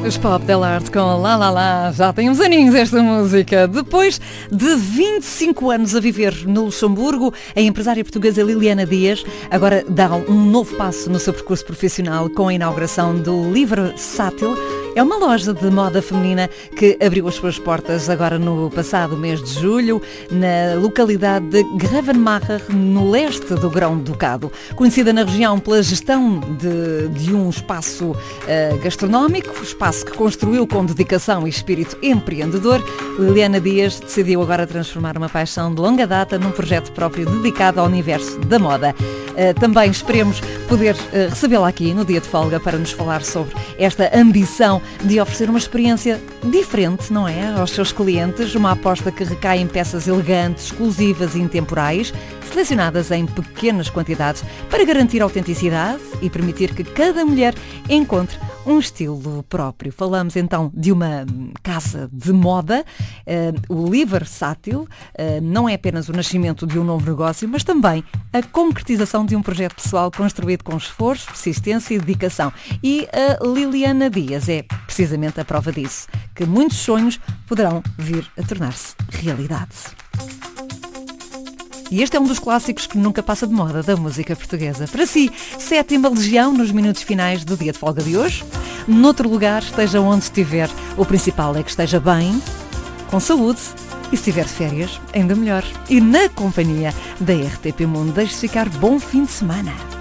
Os Pop Del Arte com Lá Lá Lá. Já tem uns aninhos esta música. Depois de 25 anos a viver no Luxemburgo, a empresária portuguesa Liliana Dias agora dá um novo passo no seu percurso profissional com a inauguração do Livre Sátil. É uma loja de moda feminina que abriu as suas portas agora no passado mês de julho, na localidade de Grevenmacher, no leste do Grão-Ducado. Conhecida na região pela gestão de um espaço gastronómico, espaço que construiu com dedicação e espírito empreendedor, Liliana Dias decidiu agora transformar uma paixão de longa data num projeto próprio dedicado ao universo da moda. Também esperemos poder recebê-la aqui no dia de folga para nos falar sobre esta ambição de oferecer uma experiência diferente, não é, aos seus clientes, uma aposta que recai em peças elegantes, exclusivas e intemporais, selecionadas em pequenas quantidades para garantir a autenticidade e permitir que cada mulher encontre um estilo próprio. Falamos então de uma casa de moda, o Livre Sátil, não é apenas o nascimento de um novo negócio, mas também a concretização de um projeto pessoal construído com esforço, persistência e dedicação. E a Liliana Dias é precisamente a prova disso, que muitos sonhos poderão vir a tornar-se realidade. E este é um dos clássicos que nunca passa de moda da música portuguesa. Para si, Sétima Legião nos minutos finais do dia de folga de hoje. Noutro lugar, esteja onde estiver, o principal é que esteja bem, com saúde e se tiver de férias, ainda melhor. E na companhia da RTP Mundo, deixe-se ficar bom fim de semana.